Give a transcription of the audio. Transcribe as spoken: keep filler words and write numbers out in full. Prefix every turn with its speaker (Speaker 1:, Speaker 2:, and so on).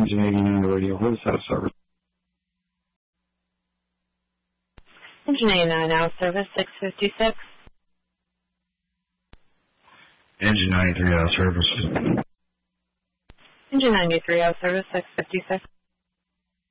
Speaker 1: Engine eighty-nine to radio. Hold us out of service.
Speaker 2: Engine eighty-nine out of service, six fifty-six.
Speaker 1: Engine ninety-three out of service.
Speaker 2: Engine ninety-three out of service, six fifty-six.